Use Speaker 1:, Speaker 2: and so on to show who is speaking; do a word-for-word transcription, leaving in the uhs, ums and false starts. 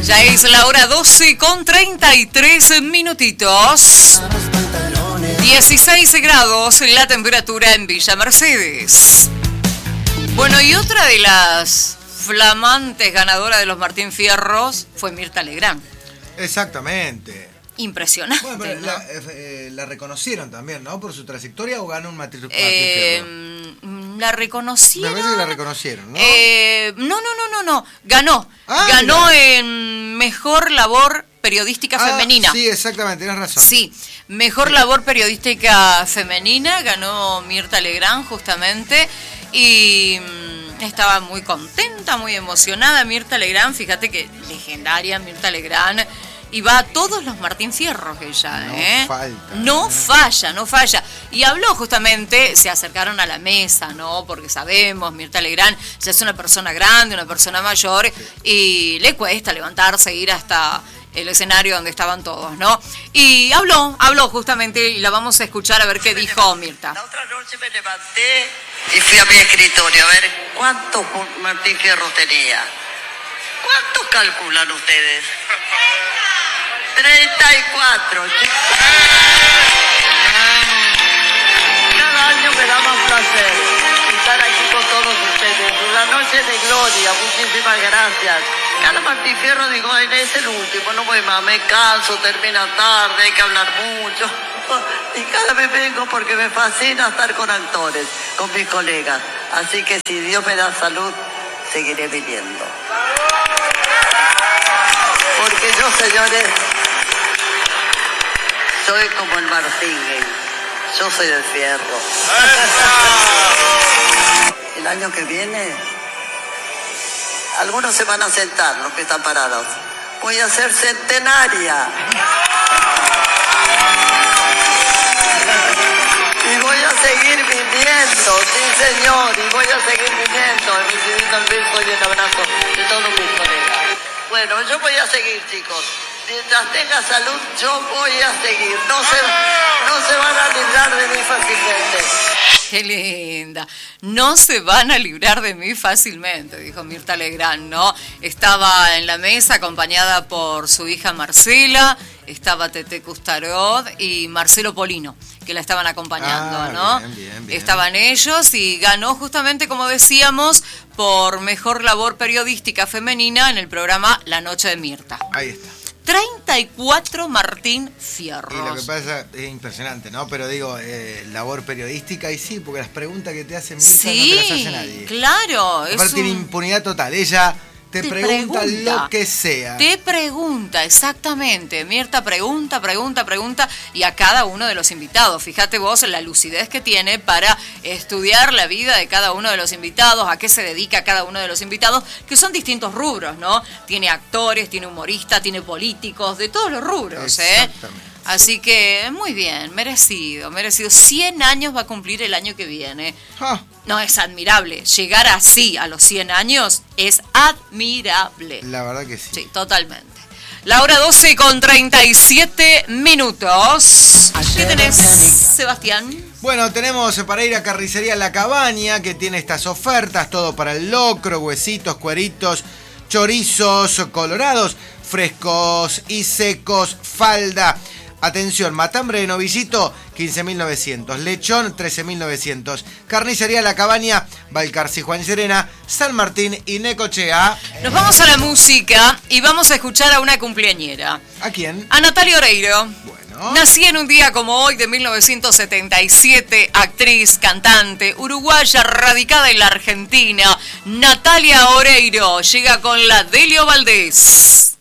Speaker 1: Ya es la hora doce con treinta y tres minutitos. dieciséis grados la temperatura en Villa Mercedes. Bueno, y otra de las flamantes ganadoras de los Martín Fierros fue Mirta Legrand.
Speaker 2: Exactamente.
Speaker 1: Impresionante.
Speaker 2: Bueno, pero
Speaker 1: ¿no?
Speaker 2: la, eh, la reconocieron también, ¿no? Por su trayectoria, o ganó un Martín, Martín
Speaker 1: eh,
Speaker 2: Fierro.
Speaker 1: La reconocieron.
Speaker 2: Me parece que la reconocieron, ¿no?
Speaker 1: Eh, no, no, no, no, no. Ganó.
Speaker 2: Ah,
Speaker 1: ganó
Speaker 2: mira.
Speaker 1: en mejor labor periodística
Speaker 2: ah,
Speaker 1: femenina.
Speaker 2: Sí, exactamente, tienes razón.
Speaker 1: Sí, mejor labor periodística femenina ganó Mirta Legrand justamente y mmm, estaba muy contenta, muy emocionada Mirta Legrand. Fíjate que legendaria Mirta Legrand. Y va a todos los Martín Fierros ella,
Speaker 2: No
Speaker 1: ¿eh?
Speaker 2: falta.
Speaker 1: No falla, no falla. Y habló justamente, se acercaron a la mesa, ¿no? Porque sabemos, Mirta Legrand ya es una persona grande, una persona mayor, sí. Y le cuesta levantarse, ir hasta el escenario donde estaban todos, ¿no? Y habló, habló justamente, y la vamos a escuchar a ver qué dijo Mirta.
Speaker 3: La otra noche me levanté y fui a mi escritorio a ver cuántos Martín Fierros tenía. ¿Cuántos calculan ustedes? treinta y cuatro. Cada año me da más placer estar aquí con todos ustedes. Una noche de gloria, muchísimas gracias. Cada Martín Fierro digo, ay, es el último, no voy más, me canso, termina tarde, hay que hablar mucho. Y cada vez vengo porque me fascina estar con actores, con mis colegas. Así que si Dios me da salud, seguiré viniendo. Porque yo, señores, soy como el marfil, yo soy de fierro. El año que viene, algunos se van a sentar, los que están parados. Voy a ser centenaria. Y voy a seguir viviendo, sí señor, y voy a seguir viviendo, recibiendo el beso y el abrazo de todos mis colegas. Bueno, yo voy a seguir, chicos. Mientras tenga salud, yo voy a seguir. No se, no se van a librar de mí fácilmente.
Speaker 1: Qué linda. No se van a librar de mí fácilmente, dijo Mirta Legrand, ¿no? Estaba en la mesa acompañada por su hija Marcela, estaba Tete Custarot y Marcelo Polino, que la estaban acompañando,
Speaker 2: ah,
Speaker 1: ¿no?
Speaker 2: Bien, bien, bien.
Speaker 1: Estaban ellos y ganó justamente, como decíamos, por mejor labor periodística femenina en el programa La Noche de Mirta.
Speaker 2: Ahí está.
Speaker 1: treinta y cuatro Martín Fierros.
Speaker 2: Y lo que pasa es impresionante, ¿no? Pero digo, eh, labor periodística, y sí, porque las preguntas que te hacen Mirta
Speaker 1: sí,
Speaker 2: no te las hace nadie.
Speaker 1: Claro.
Speaker 2: Aparte
Speaker 1: es
Speaker 2: tiene
Speaker 1: un...
Speaker 2: impunidad total. Ella te,
Speaker 1: te
Speaker 2: pregunta,
Speaker 1: pregunta
Speaker 2: lo que sea.
Speaker 1: Te pregunta, exactamente. Mirta pregunta, pregunta, pregunta, y a cada uno de los invitados. Fíjate vos la lucidez que tiene para estudiar la vida de cada uno de los invitados, a qué se dedica cada uno de los invitados, que son distintos rubros, ¿no? Tiene actores, tiene humoristas, tiene políticos, de todos los rubros, ¿eh?
Speaker 2: Exactamente.
Speaker 1: Así que muy bien, merecido, merecido. cien años va a cumplir el año que viene.
Speaker 2: Ah.
Speaker 1: No, es admirable. Llegar así a los cien años es admirable.
Speaker 2: La verdad que sí.
Speaker 1: Sí, totalmente. La hora doce con treinta y siete minutos. ¿Qué tenés, Sebastián?
Speaker 2: Bueno, tenemos para ir a Carnicería La Cabaña, que tiene estas ofertas, todo para el locro, huesitos, cueritos, chorizos colorados, frescos y secos, falda. Atención, matambre de novillito, quince mil novecientos. Lechón, trece mil novecientos. Carnicería La Cabaña, Balcarce, Juan Serena, San Martín y Necochea.
Speaker 1: Nos vamos a la música y vamos a escuchar a una cumpleañera.
Speaker 2: ¿A quién?
Speaker 1: A Natalia Oreiro.
Speaker 2: Bueno.
Speaker 1: Nacía en un día como hoy de mil novecientos setenta y siete, actriz, cantante, uruguaya, radicada en la Argentina. Natalia Oreiro llega con la Delio Valdés.